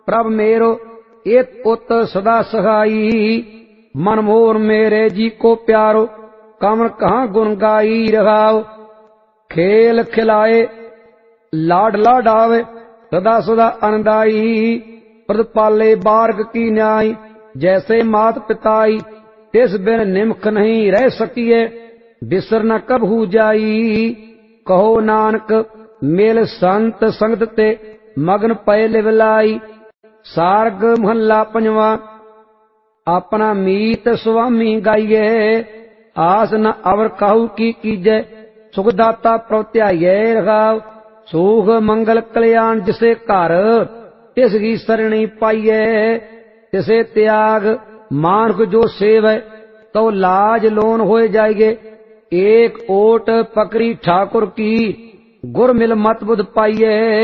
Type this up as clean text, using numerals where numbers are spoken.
प्रभ मेरो एक उत सदा सहाई। मन मोर मेरे जी को प्यारो कमन कहाँ गुण गाई रहाओ। खेल खिलाए लाड लाडावे सदा सदा अनदाई। प्रतिपाले बार्ग की न्याय जैसे मात पिताई। तिस बिन निमख नहीं रह सकिए बिसर न कबहू जाई। कहो नानक मेल संत संगत ते मगन पय लिवलाई। सारग महला पंजवा। अपना मीत स्वामी गाइए आस न अवर काहू की कीजै। सुखदाता प्रत्याये रखाव सुख मंगल कल्याण जिसे घर तिस की सरणी पाइये। तिसे त्याग मानुख जो सेवै तो लाज लोन होए जाएगे। एक ओट पकड़ी ठाकुर की गुर मिल मत बुध पाइये।